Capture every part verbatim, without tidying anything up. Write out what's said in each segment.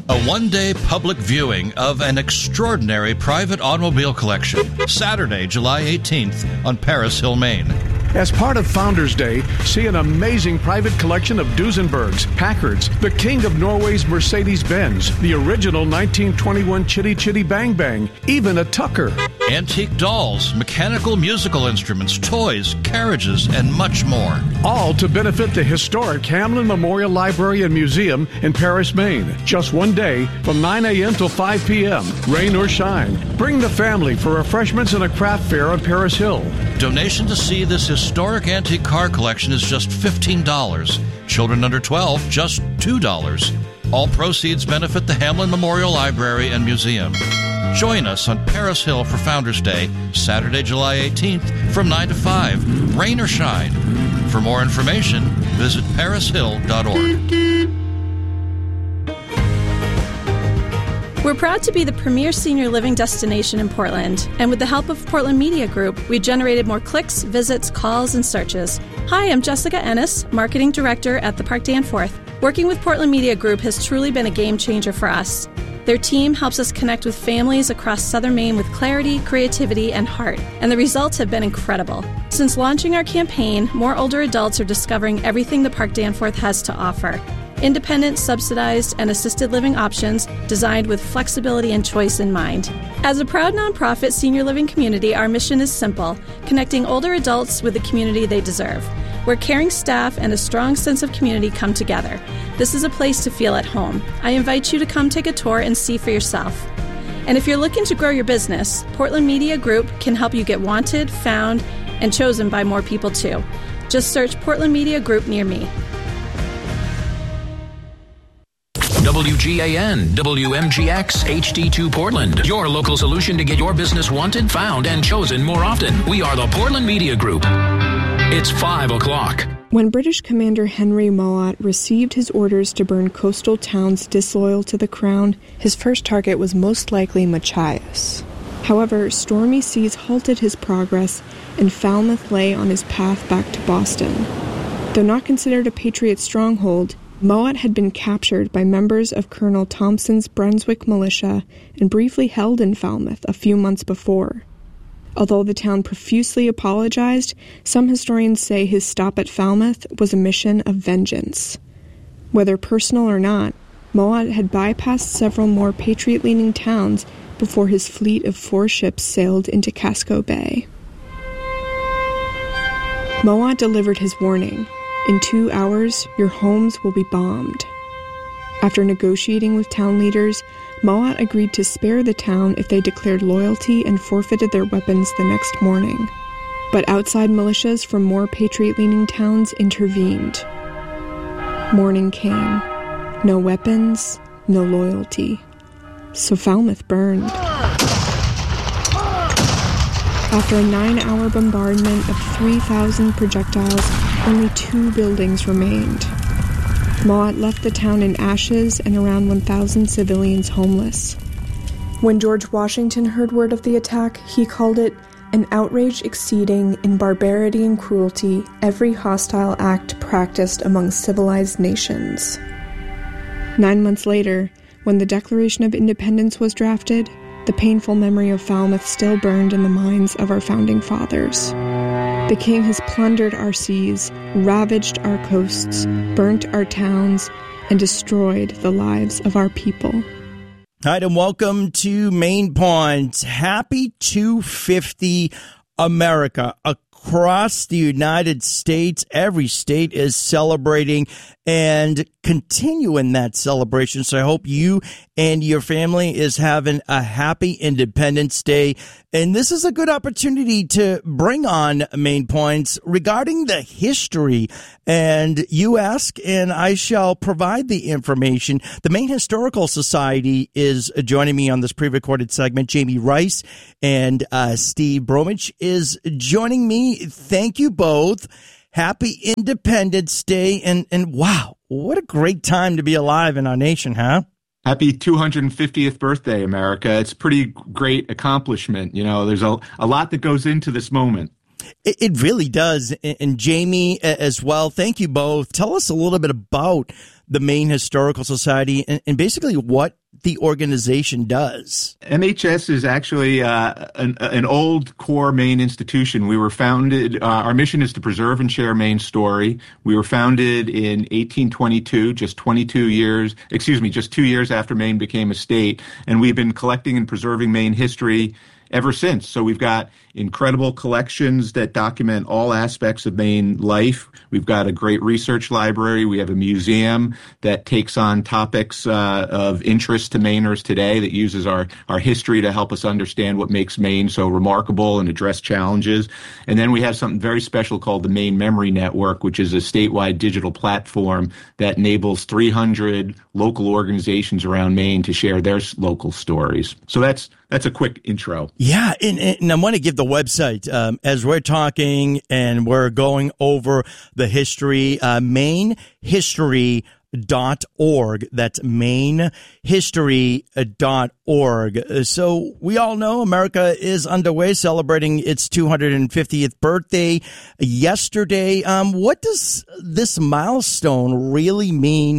A one-day public viewing of an extraordinary private automobile collection, Saturday, July eighteenth on Paris Hill, Maine. As part of Founders Day, see an amazing private collection of Duesenbergs, Packards, the king of Norway's Mercedes-Benz, the original nineteen twenty-one Chitty Chitty Bang Bang, even a Tucker. Antique dolls, mechanical musical instruments, toys, carriages, and much more. All to benefit the historic Hamlin Memorial Library and Museum in Paris, Maine. Just one day from nine a.m. till five p.m., rain or shine. Bring the family for refreshments and a craft fair on Paris Hill. Donation to see this historic antique car collection is just fifteen dollars. Children under twelve, just two dollars. All proceeds benefit the Hamlin Memorial Library and Museum. Join us on Paris Hill for Founders Day, Saturday, July eighteenth from nine to five, rain or shine. For more information, visit paris hill dot org. We're proud to be the premier senior living destination in Portland, and with the help of Portland Media Group, we generated more clicks, visits, calls, and searches. Hi, I'm Jessica Ennis, Marketing Director at the Park Danforth. Working with Portland Media Group has truly been a game changer for us. Their team helps us connect with families across Southern Maine with clarity, creativity, and heart, and the results have been incredible. Since launching our campaign, more older adults are discovering everything the Park Danforth has to offer. Independent, subsidized, and assisted living options designed with flexibility and choice in mind. As a proud nonprofit senior living community, our mission is simple: connecting older adults with the community they deserve, where caring staff and a strong sense of community come together. This is a place to feel at home. I invite you to come take a tour and see for yourself. And if you're looking to grow your business, Portland Media Group can help you get wanted, found, and chosen by more people too. Just search Portland Media Group near me. W G A N, W M G X, H D two Portland. Your local solution to get your business wanted, found, and chosen more often. We are the Portland Media Group. It's five o'clock. When British Commander Henry Mowat received his orders to burn coastal towns disloyal to the crown, his first target was most likely Machias. However, stormy seas halted his progress, and Falmouth lay on his path back to Boston. Though not considered a Patriot stronghold, Mowat had been captured by members of Colonel Thompson's Brunswick militia and briefly held in Falmouth a few months before. Although the town profusely apologized, some historians say his stop at Falmouth was a mission of vengeance. Whether personal or not, Mowat had bypassed several more Patriot-leaning towns before his fleet of four ships sailed into Casco Bay. Mowat delivered his warning. In two hours, your homes will be bombed. After negotiating with town leaders, Mowat agreed to spare the town if they declared loyalty and forfeited their weapons the next morning. But outside militias from more Patriot-leaning towns intervened. Morning came. No weapons, no loyalty. So Falmouth burned. After a nine-hour bombardment of three thousand projectiles, only two buildings remained. Mowat left the town in ashes and around one thousand civilians homeless. When George Washington heard word of the attack, he called it an outrage exceeding in barbarity and cruelty every hostile act practiced among civilized nations. Nine months later, when the Declaration of Independence was drafted, the painful memory of Falmouth still burned in the minds of our founding fathers. The king has plundered our seas, ravaged our coasts, burnt our towns, and destroyed the lives of our people. Hi, and welcome to Maine Points. Happy two fifty America. Across the United States, every state is celebrating and continuing that celebration. So I hope you and your family is having a happy Independence Day. And this is a good opportunity to bring on Maine Points regarding the history. And you ask, and I shall provide the information. The Maine Historical Society is joining me on this pre-recorded segment. Jamie Rice and uh, Steve Bromwich is joining me. Thank you both. Happy Independence Day. And, and wow, what a great time to be alive in our nation, huh? Happy two hundred fiftieth birthday, America. It's a pretty great accomplishment. You know, there's a, a lot that goes into this moment. It, it really does. And, and Jamie as well, thank you both. Tell us a little bit about the Maine Historical Society and, and basically what the organization does. M H S is actually uh, an, an old core Maine institution. We were founded, uh, our mission is to preserve and share Maine's story. We were founded in eighteen twenty-two, just twenty-two years, excuse me, just two years after Maine became a state. And we've been collecting and preserving Maine history ever since. So we've got incredible collections that document all aspects of Maine life. We've got a great research library. We have a museum that takes on topics uh, of interest to Mainers today, that uses our, our history to help us understand what makes Maine so remarkable and address challenges. And then we have something very special called the Maine Memory Network, which is a statewide digital platform that enables three hundred local organizations around Maine to share their local stories. So that's that's a quick intro. Yeah, and, and I want to give the website um, as we're talking and we're going over the history, uh, Maine History dot org. That's Maine History dot org. So we all know America is underway celebrating its two hundred fiftieth birthday yesterday. Um, what does this milestone really mean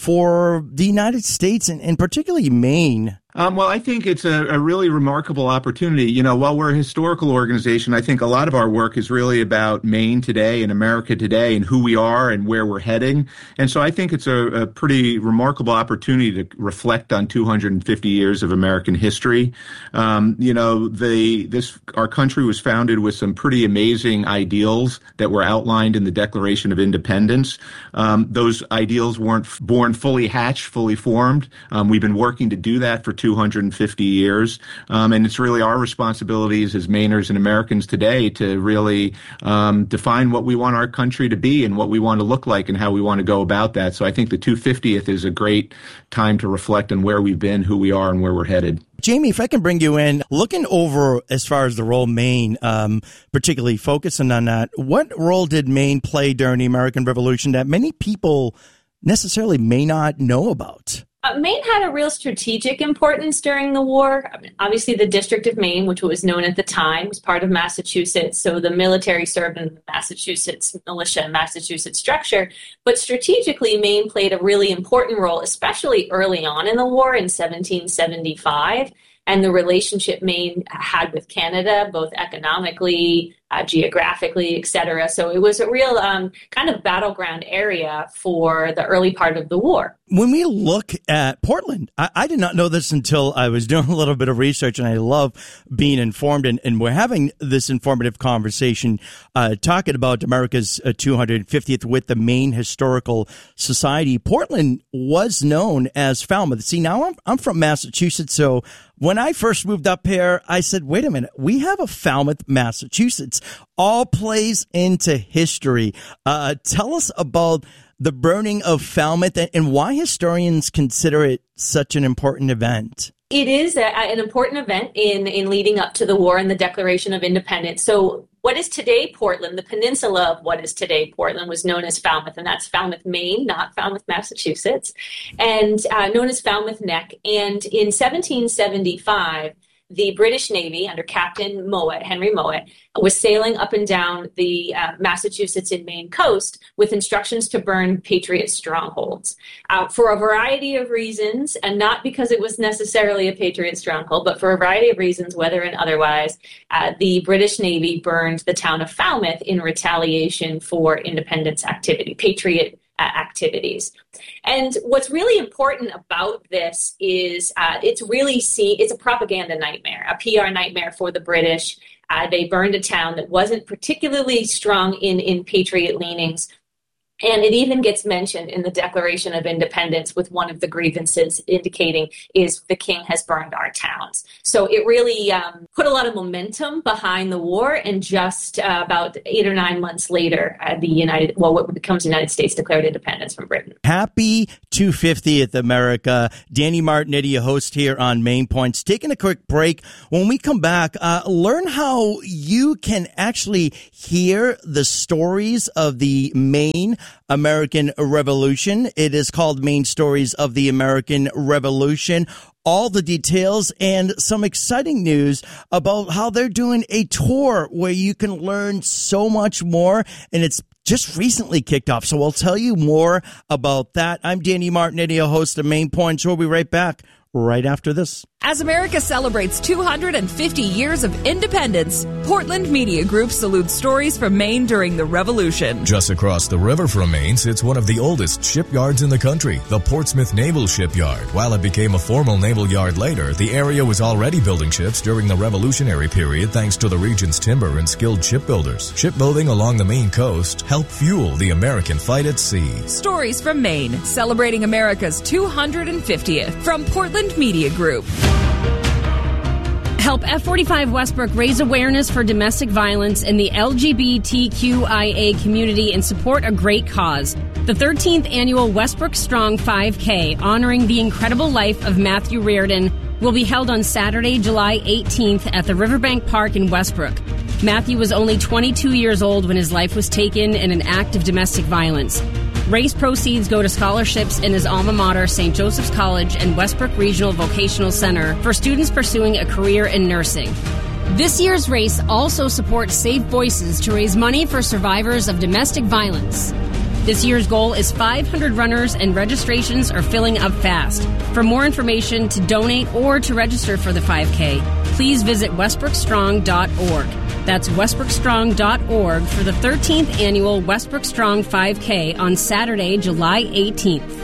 for the United States and, and particularly Maine? Um, well, I think it's a, a really remarkable opportunity. You know, while we're a historical organization, I think a lot of our work is really about Maine today and America today and who we are and where we're heading. And so I think it's a, a pretty remarkable opportunity to reflect on two hundred fifty years of American history. Um, you know, the this our country was founded with some pretty amazing ideals that were outlined in the Declaration of Independence. Um, those ideals weren't born fully hatched, fully formed. Um, we've been working to do that for two hundred fifty years. Um, and it's really our responsibilities as Mainers and Americans today to really um, define what we want our country to be and what we want to look like and how we want to go about that. So I think the two hundred fiftieth is a great time to reflect on where we've been, who we are, and where we're headed. Jamie, if I can bring you in, looking over as far as the role Maine, um, particularly focusing on that, what role did Maine play during the American Revolution that many people necessarily may not know about? Uh, Maine had a real strategic importance during the war. I mean, obviously, the District of Maine, which was known at the time, was part of Massachusetts. So the military served in the Massachusetts militia and Massachusetts structure. But strategically, Maine played a really important role, especially early on in the war in seventeen seventy-five. And the relationship Maine had with Canada, both economically, uh, geographically, et cetera. So it was a real um, kind of battleground area for the early part of the war. When we look at Portland, I, I did not know this until I was doing a little bit of research, and I love being informed. And, and we're having this informative conversation uh, talking about America's uh, two hundred fiftieth with the Maine Historical Society. Portland was known as Falmouth. See, now I'm, I'm from Massachusetts, so when I first moved up here, I said, wait a minute, we have a Falmouth, Massachusetts. All plays into history. Uh, tell us about the burning of Falmouth and why historians consider it such an important event. It is a, an important event in, in leading up to the war and the Declaration of Independence. So what is today Portland, the peninsula of what is today Portland, was known as Falmouth, and that's Falmouth, Maine, not Falmouth, Massachusetts, and uh, known as Falmouth Neck. And in seventeen seventy-five, the British Navy, under Captain Mowat, Henry Mowat, was sailing up and down the uh, Massachusetts and Maine coast with instructions to burn Patriot strongholds uh, for a variety of reasons, and not because it was necessarily a Patriot stronghold, but for a variety of reasons, weather and otherwise. Uh, the British Navy burned the town of Falmouth in retaliation for independence activity, Patriot Uh, activities. And what's really important about this is uh, it's really seen, it's a propaganda nightmare, a P R nightmare for the British. Uh, they burned a town that wasn't particularly strong in, in patriot leanings. And it even gets mentioned in the Declaration of Independence with one of the grievances indicating is the king has burned our towns. So it really um, put a lot of momentum behind the war. And just uh, about eight or nine months later, uh, the United, well, what becomes the United States declared independence from Britain. Happy two hundred fiftieth, America. Danny Martinetti, a host here on Main Points. Taking a quick break. When we come back, uh, learn how you can actually hear the stories of the Maine American Revolution. It is called Maine Stories of the American Revolution. All the details and some exciting news about how they're doing a tour where you can learn so much more. And it's just recently kicked off. So I'll tell you more about that. I'm Danny Martinetti, a host of Main Points. We'll be right back right after this. As America celebrates two hundred fifty years of independence, Portland Media Group salutes stories from Maine during the Revolution. Just across the river from Maine sits one of the oldest shipyards in the country, the Portsmouth Naval Shipyard. While it became a formal naval yard later, the area was already building ships during the Revolutionary period thanks to the region's timber and skilled shipbuilders. Shipbuilding along the Maine coast helped fuel the American fight at sea. Stories from Maine, celebrating America's two hundred fiftieth from Portland Media Group. Help F forty-five Westbrook raise awareness for domestic violence in the L G B T Q I A community and support a great cause. The thirteenth annual Westbrook Strong five K, honoring the incredible life of Matthew Reardon, will be held on Saturday, July eighteenth at the Riverbank Park in Westbrook. Matthew was only twenty-two years old when his life was taken in an act of domestic violence. Race proceeds go to scholarships in his alma mater, Saint Joseph's College and Westbrook Regional Vocational Center, for students pursuing a career in nursing. This year's race also supports Safe Voices to raise money for survivors of domestic violence. This year's goal is five hundred runners, and registrations are filling up fast. For more information, to donate, or to register for the five K, please visit westbrook strong dot org. That's westbrook strong dot org for the thirteenth annual Westbrook Strong five K on Saturday, July eighteenth.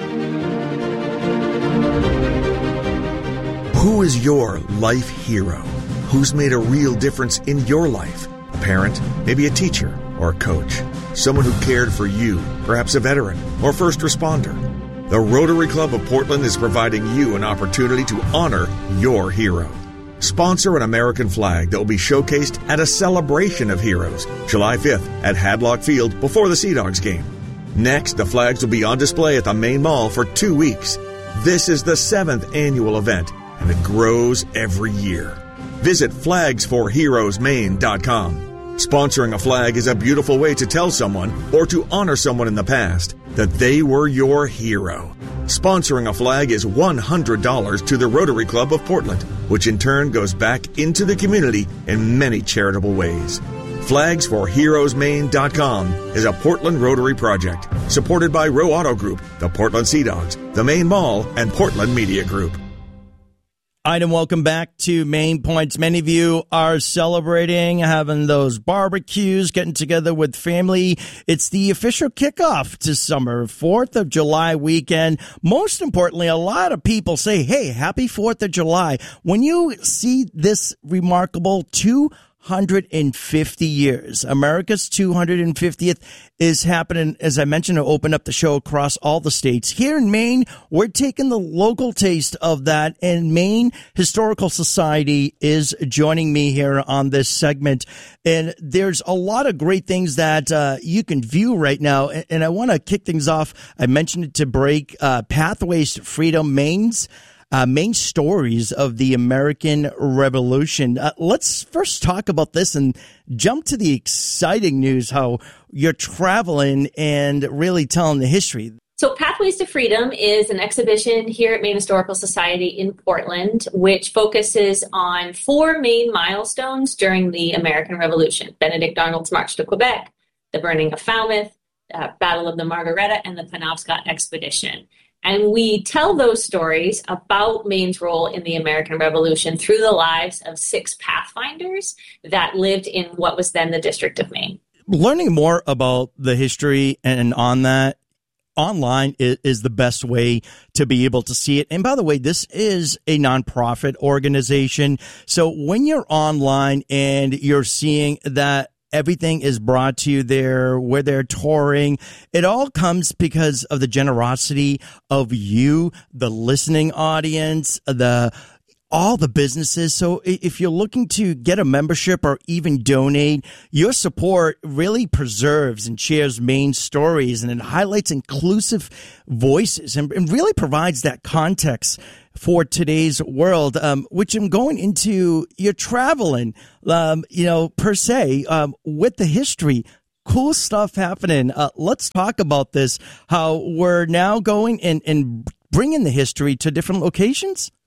Who is your life hero? Who's made a real difference in your life? A parent, maybe a teacher, or a coach. Someone who cared for you, perhaps a veteran or first responder. The Rotary Club of Portland is providing you an opportunity to honor your hero. Sponsor an American flag that will be showcased at a celebration of heroes, July fifth at Hadlock Field before the Sea Dogs game. Next, the flags will be on display at the Main Mall for two weeks. This is the seventh annual event, and it grows every year. Visit flags for heroes maine dot com. Sponsoring a flag is a beautiful way to tell someone, or to honor someone in the past, that they were your hero. Sponsoring a flag is one hundred dollars to the Rotary Club of Portland, which in turn goes back into the community in many charitable ways. flags for heroes maine dot com is a Portland Rotary project, supported by Row Auto Group, the Portland Sea Dogs, the Main Mall, and Portland Media Group. All right, and welcome back to Main Points. Many of you are celebrating, having those barbecues, getting together with family. It's the official kickoff to summer, fourth of July weekend. Most importantly, a lot of people say, hey, happy fourth of July. When you see this remarkable two hundred fifty years. America's two hundred fiftieth is happening, as I mentioned, to open up the show across all the states. Here in Maine, we're taking the local taste of that, and Maine Historical Society is joining me here on this segment. And there's a lot of great things that uh, you can view right now. And I want to kick things off. I mentioned it to break uh, Pathways to Freedom, Maine's Uh, main stories of the American Revolution. Uh, let's first talk about this and jump to the exciting news, how you're traveling and really telling the history. So Pathways to Freedom is an exhibition here at Maine Historical Society in Portland, which focuses on four main milestones during the American Revolution: Benedict Arnold's March to Quebec, the burning of Falmouth, uh, Battle of the Margaretta, and the Penobscot Expedition. And we tell those stories about Maine's role in the American Revolution through the lives of six pathfinders that lived in what was then the District of Maine. Learning more about the history and on that online is, is the best way to be able to see it. And by the way, this is a nonprofit organization. So when you're online and you're seeing that everything is brought to you there, where they're touring, it all comes because of the generosity of you, the listening audience, the all the businesses. So if you're looking to get a membership or even donate, your support really preserves and shares Maine stories, and it highlights inclusive voices and, and really provides that context for today's world, um, which I'm going into. You're traveling, um, you know, per se, um, with the history. Cool stuff happening. Uh, let's talk about this, how we're now going and, and bringing the history to different locations.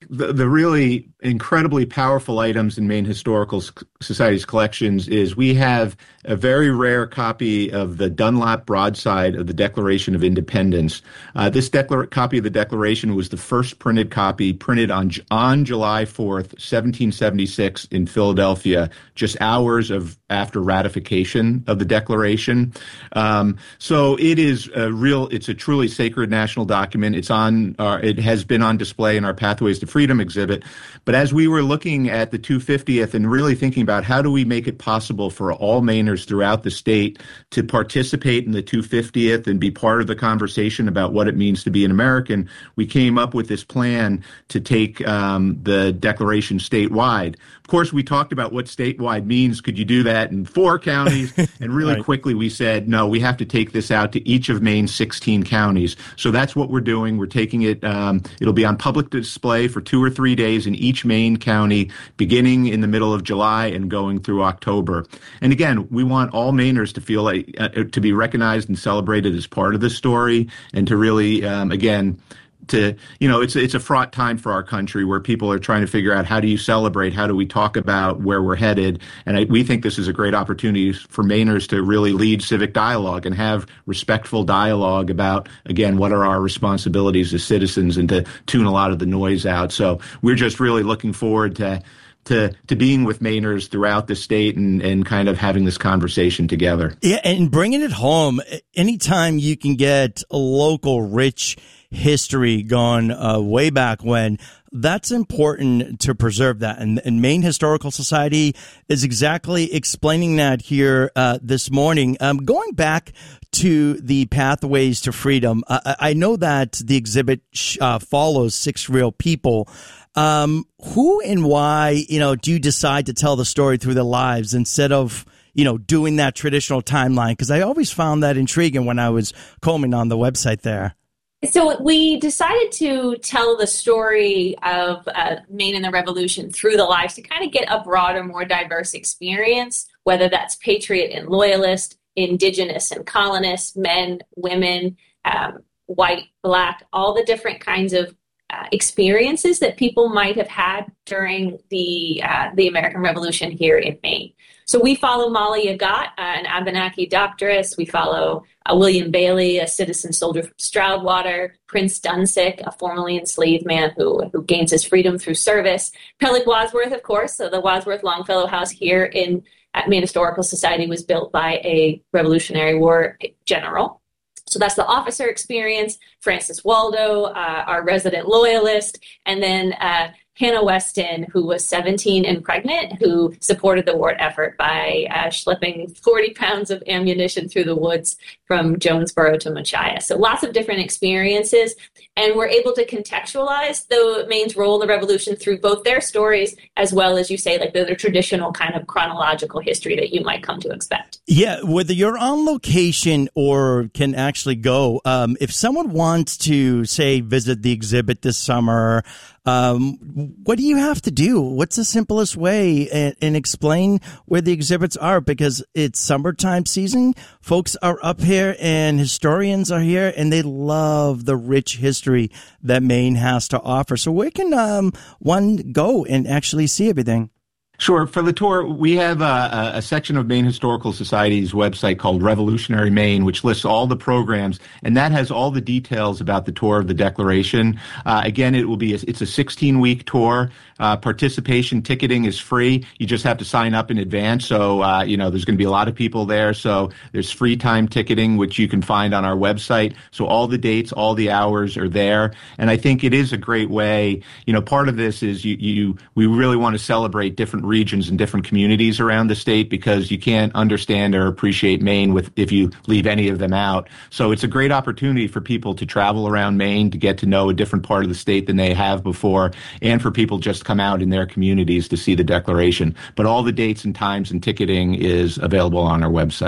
the, the really incredibly powerful items in Maine Historical Society's collections is we have a very rare copy of the Dunlap broadside of the Declaration of Independence. Uh, this declar- copy of the Declaration was the first printed copy, printed on on July fourth, seventeen seventy-six in Philadelphia, just hours of after ratification of the Declaration. Um, so it is a real, it's a truly sacred national document. It's on, uh, it has been on display in our Pathways to Freedom exhibit. But as we were looking at the two hundred fiftieth and really thinking about how do we make it possible for all Mainers throughout the state to participate in the two hundred fiftieth and be part of the conversation about what it means to be an American, we came up with this plan to take um, the Declaration statewide. Of course, we talked about what statewide means. Could you do that in four counties? And really right. quickly we said, no, we have to take this out to each of Maine's sixteen counties. So that's what we're doing. We're taking it, um, it'll be on public display for two or three days in each Maine county, beginning in the middle of July and going through October. And again, we want all Mainers to feel like, uh, to be recognized and celebrated as part of this story, and to really, um, again, to, you know, it's it's a fraught time for our country where people are trying to figure out how do you celebrate, how do we talk about where we're headed, and I, we think this is a great opportunity for Mainers to really lead civic dialogue and have respectful dialogue about, again, what are our responsibilities as citizens, and to tune a lot of the noise out. So we're just really looking forward to to to being with Mainers throughout the state and, and kind of having this conversation together. Yeah, and bringing it home. Anytime you can get a local rich history gone uh, way back when, that's important to preserve that. And, and Maine Historical Society is exactly explaining that here uh, this morning. Um, going back to the Pathways to Freedom, uh, I know that the exhibit uh, follows six real people. Um, who and why, you know, do you decide to tell the story through their lives instead of, you know, doing that traditional timeline? Because I always found that intriguing when I was combing on the website there. So we decided to tell the story of uh, Maine and the Revolution through the lives to kind of get a broader, more diverse experience, whether that's patriot and loyalist, indigenous and colonist, men, women, um, white, black, all the different kinds of uh, experiences that people might have had during the uh, the American Revolution here in Maine. So we follow Molly Agat, an Abenaki doctoress. We follow uh, William Bailey, a citizen soldier from Stroudwater. Prince Dunsink, a formerly enslaved man who, who gains his freedom through service. Peleg Wadsworth, of course. So the Wadsworth Longfellow House here in at Maine Historical Society was built by a Revolutionary War general. So that's the officer experience. Francis Waldo, uh, our resident loyalist, and then uh, Hannah Weston, who was seventeen and pregnant, who supported the war effort by uh, schlepping forty pounds of ammunition through the woods from Jonesboro to Machias. So lots of different experiences. And we're able to contextualize the Maine's role in the Revolution through both their stories, as well as, you say, like the, the traditional kind of chronological history that you might come to expect. Yeah, whether you're on location or can actually go, um, if someone wants to, say, visit the exhibit this summer, um, what do you have to do? What's the simplest way? And, and explain where the exhibits are, because it's summertime season. Folks are up here and historians are here, and they love the rich history that Maine has to offer. So where can um, one go and actually see everything? Sure. For the tour, we have a, a section of Maine Historical Society's website called Revolutionary Maine, which lists all the programs, and that has all the details about the tour of the Declaration. Uh, again, it will be a, it's a sixteen-week tour. Uh, participation ticketing is free. You just have to sign up in advance. So, uh, you know, there's going to be a lot of people there. So there's free time ticketing, which you can find on our website. So all the dates, all the hours are there. And I think it is a great way. You know, part of this is you, you we really want to celebrate different regions and different communities around the state, because you can't understand or appreciate Maine with if you leave any of them out. So it's a great opportunity for people to travel around Maine, to get to know a different part of the state than they have before, and for people just to come out in their communities to see the Declaration. But all the dates and times and ticketing is available on our website.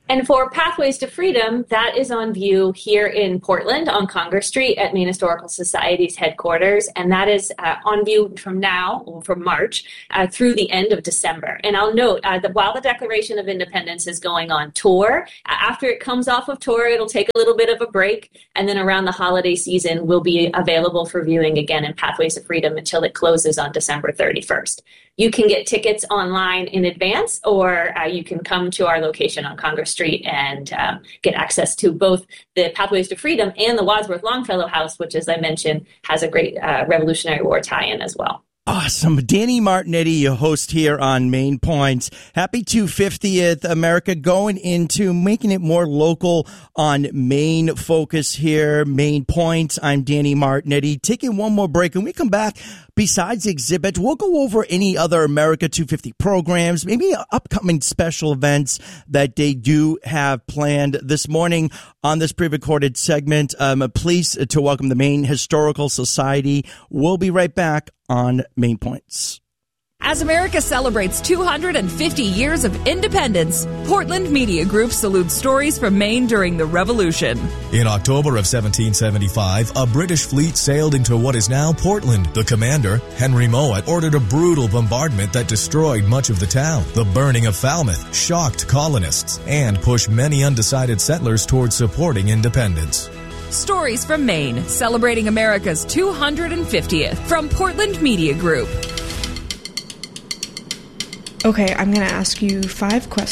And for Pathways to Freedom, that is on view here in Portland on Congress Street at Maine Historical Society's headquarters. And that is uh, on view from now, from March, uh, through the end of December. And I'll note uh, that while the Declaration of Independence is going on tour, after it comes off of tour, it'll take a little bit of a break. And then around the holiday season, will be available for viewing again in Pathways to Freedom until it closes on December thirty-first. You can get tickets online in advance, or uh, you can come to our location on Congress Street and um, get access to both the Pathways to Freedom and the Wadsworth Longfellow House, which, as I mentioned, has a great uh, Revolutionary War tie-in as well. Awesome. Danny Martinetti, your host here on Main Points. Happy two hundred fiftieth, America, going into making it more local on Main Focus here, Main Points. I'm Danny Martinetti. Taking one more break. When we come back, besides exhibits, we'll go over any other America two fifty programs, maybe upcoming special events that they do have planned this morning on this pre-recorded segment. Um, pleased to welcome the Maine Historical Society. We'll be right back on Main Points. As America celebrates two hundred fifty years of independence, Portland Media Group salutes stories from Maine during the Revolution. In October of seventeen seventy-five, a British fleet sailed into what is now Portland. The commander, Henry Mowat, ordered a brutal bombardment that destroyed much of the town. The burning of Falmouth shocked colonists and pushed many undecided settlers towards supporting independence. Stories from Maine, celebrating America's two hundred fiftieth from Portland Media Group. Okay, I'm going to ask you five questions.